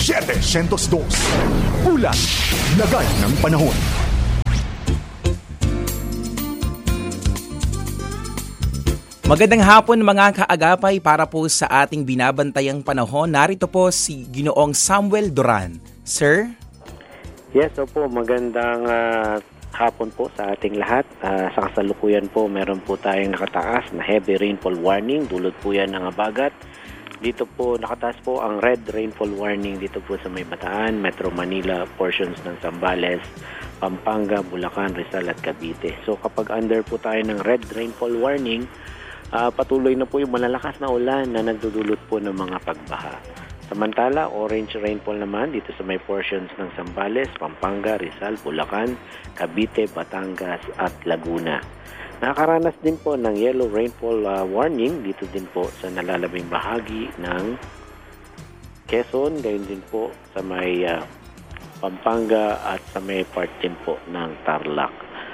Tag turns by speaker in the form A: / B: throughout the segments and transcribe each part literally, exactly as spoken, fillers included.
A: seven oh two. Ulan, lagay ng panahon.
B: Magandang hapon mga kaagapay para po sa ating binabantayang panahon. Narito po si Ginoong Samuel Duran. Sir?
C: Yes, opo. Magandang uh, hapon po sa ating lahat. Uh, sa kasalukuyan po, meron po tayong nakataas na heavy rainfall warning. Dulot po yan ng habagat. Dito po nakataas po ang red rainfall warning dito po sa May Bataan, Metro Manila, portions ng Zambales, Pampanga, Bulacan, Rizal at Cavite. So kapag under po tayo ng red rainfall warning, Uh, patuloy na po yung malalakas na ulan na nagdudulot po ng mga pagbaha. Samantala, orange rainfall naman dito sa may portions ng Zambales, Pampanga, Rizal, Bulacan, Cavite, Batangas at Laguna. Nakakaranas din po ng yellow rainfall uh, warning dito din po sa nalalabing bahagi ng Quezon, gayon din po sa may uh, Pampanga at sa may part din po ng Tarlac.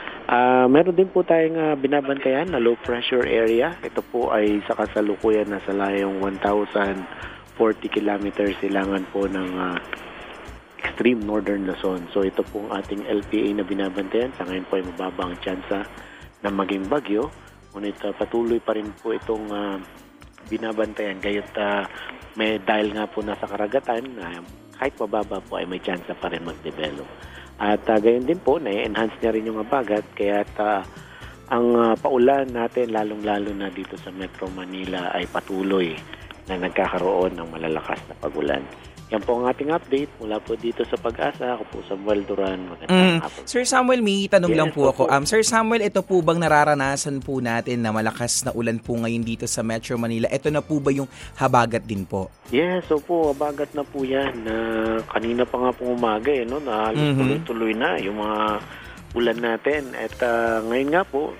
C: Uh, meron din po tayong uh, binabantayan na low pressure area. Ito po ay sa kasalukuyan na sa layong one thousand forty kilometers silangan po ng uh, extreme northern Luzon. So ito po ang ating L P A na binabantayan. Sa ngayon po ay mababa ang tsansa na maging bagyo. Ngunit uh, patuloy pa rin po itong uh, binabantayan. Gayot uh, may dahil nga po nasa karagatan, uh, kahit mababa po ay may tsansa pa rin mag-develop. At uh, gayon din po, na-enhance niya rin yung habagat, kaya uh, ang uh, paulan natin, lalong-lalo na dito sa Metro Manila, ay patuloy na nagkakaroon ng malalakas na pagulan. Yan po ang ating update mula po dito sa Pag-asa. Ako po Samuel Duran.
B: Mm. Sir Samuel, may tanong
C: yes,
B: lang po ako.
C: po.
B: Um, Sir Samuel, ito po bang nararanasan po natin na malakas na ulan po ngayon dito sa Metro Manila? Ito na po ba yung habagat din po?
C: Yes, so po, habagat na po yan. Na kanina pa nga pong umaga, eh, no? Na halos mm-hmm. tuloy-tuloy na yung mga ulan natin. At uh, ngayon nga po,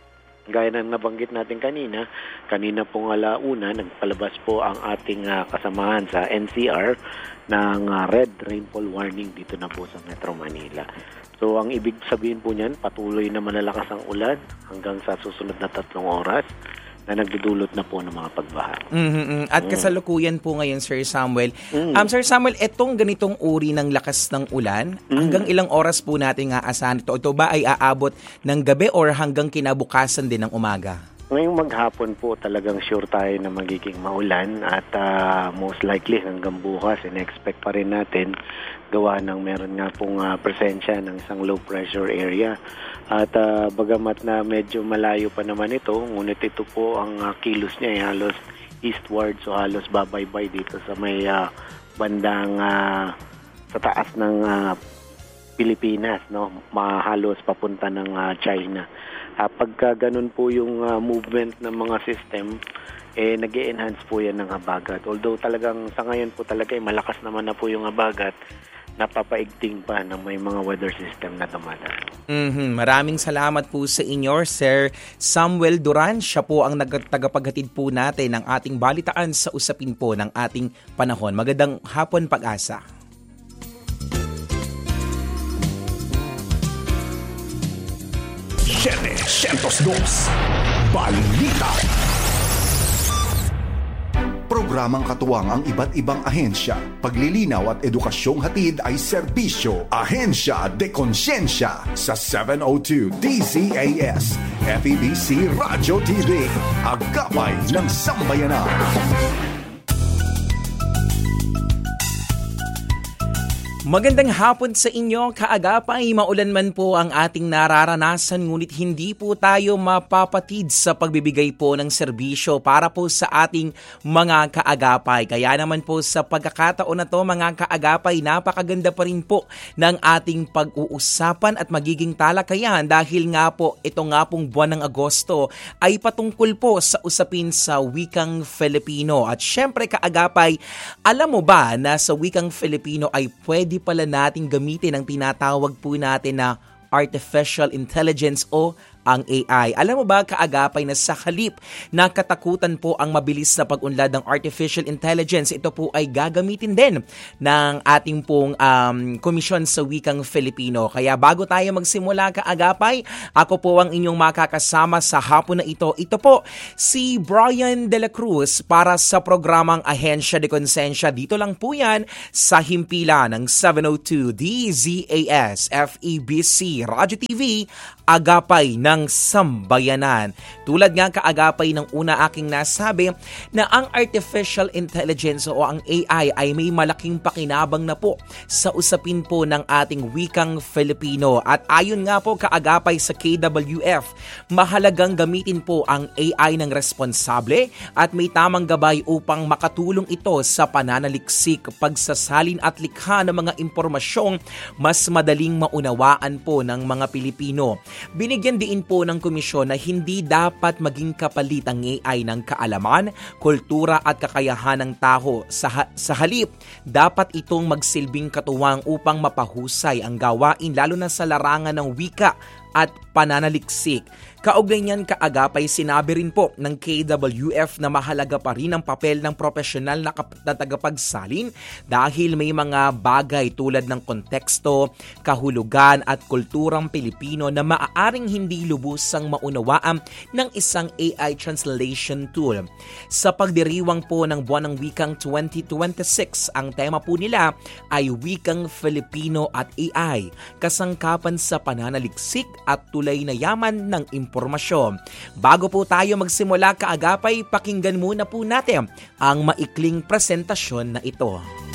C: gaya ng nabanggit natin kanina, kanina pong alauna, nagpalabas po ang ating uh, kasamahan sa N C R ng uh, red rainfall warning dito na po sa Metro Manila. So ang ibig sabihin po niyan, patuloy na malalakas ang ulan hanggang sa susunod na tatlong oras na nagdudulot na po ng mga pagbaha.
B: Mm-hmm. At
C: mm.
B: kasalukuyan po ngayon, Sir Samuel.
C: Mm.
B: Um, Sir Samuel, etong ganitong uri ng lakas ng ulan, mm. hanggang ilang oras po natin aasahan ito? Ito ba ay aabot ng gabi or hanggang kinabukasan din ng umaga?
C: Ngayong maghapon po talagang sure tayo na magiging maulan at uh, most likely hanggang bukas in-expect pa rin natin gawa ng meron nga pong uh, presensya ng isang low pressure area. At uh, bagamat na medyo malayo pa naman ito, ngunit ito po ang uh, kilos niya ay halos eastward, so halos babaybay dito sa may uh, bandang uh, sa taas ng uh, Pilipinas, no? Mahalos papunta ng uh, China. Uh, pagka ganun po yung uh, movement ng mga system, eh nag-e-enhance po yan ng habagat. Although talagang sa ngayon po talaga eh, malakas naman na po yung habagat, napapaigting pa ng may mga weather system na dumadaan.
B: Mm-hmm. Maraming salamat po sa inyo, Sir Samuel Duran. Siya po ang nagtagapaghatid po natin ng ating balitaan sa usapin po ng ating panahon. Magandang hapon, Pag-asa.
A: seven oh two. Balita. Programang katuwang ang iba't ibang ahensya. Paglilinaw at edukasyong hatid ay serbisyo. Ahensya de Konsyensya sa seven oh two D Z A S. F E B C Radyo T V. Agapay ng Sambayanan.
B: Magandang hapon sa inyo, kaagapay. Maulan man po ang ating nararanasan, ngunit hindi po tayo mapapatid sa pagbibigay po ng serbisyo para po sa ating mga kaagapay. Kaya naman po sa pagkakataon na to, mga kaagapay, napakaganda pa rin po ng ating pag-uusapan at magiging talakayan dahil nga po ito nga pong buwan ng Agosto ay patungkol po sa usapin sa wikang Filipino. At syempre, kaagapay, alam mo ba na sa wikang Filipino ay pwede pala nating gamitin ang tinatawag po natin na artificial intelligence o ang A I. Alam mo ba, kaagapay, na sa halip na katakutan po ang mabilis na pag-unlad ng artificial intelligence, ito po ay gagamitin din ng ating pong um, komisyon sa wikang Filipino. Kaya bago tayo magsimula, kaagapay, ako po ang inyong makakasama sa hapon na ito. Ito po si Brian De La Cruz para sa programang Ahensya de Konsensya. Dito lang po yan sa himpilan ng seven oh two D Z A S F E B C Radyo T V, Agapay ng Sambayanan. Tulad nga, kaagapay, ng una aking nasabi na ang artificial intelligence o ang A I ay may malaking pakinabang na po sa usapin po ng ating wikang Filipino. At ayon nga po, kaagapay, sa K W F, mahalagang gamitin po ang A I ng responsable at may tamang gabay upang makatulong ito sa pananaliksik, pagsasalin at likha ng mga impormasyong mas madaling maunawaan po ng mga Pilipino. Binigyan din po ng komisyon na hindi dapat maging kapalit ang A I ng kaalaman, kultura at kakayahan ng tao. Sa, ha- sa halip, dapat itong magsilbing katuwang upang mapahusay ang gawain, lalo na sa larangan ng wika at pananaliksik. Kaugnay niyan, kaagapay, sinabi rin po ng K W F na mahalaga pa rin ang papel ng profesional na, kap- na tagapagsalin dahil may mga bagay tulad ng konteksto, kahulugan at kulturang Pilipino na maaaring hindi lubusang maunawaan ng isang A I translation tool. Sa pagdiriwang po ng Buwan ng Wikang twenty twenty-six, ang tema po nila ay Wikang Filipino at A I, kasangkapan sa pananaliksik at tulay na yaman ng impormasyon. Bago po tayo magsimula, kaagapay, pakinggan muna po natin ang maikling presentasyon na ito.